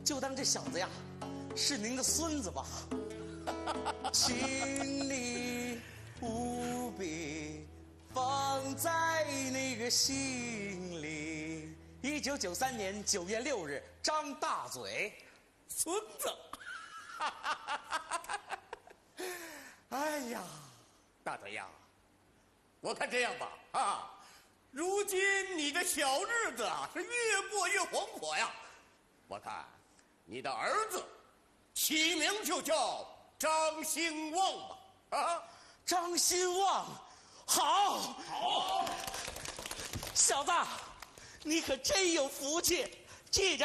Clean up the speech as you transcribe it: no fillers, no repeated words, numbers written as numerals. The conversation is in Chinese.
就当这小子呀是您的孙子吧。请你务必放在那个心里。1993年9月6日，张大嘴， 孙子。 哎呀， 大嘴呀，我看这样吧，如今你的小日子啊是越过越红火呀。我看你的儿子起名就叫张兴旺吧， 张兴旺，好，小子，你可真有福气，这张。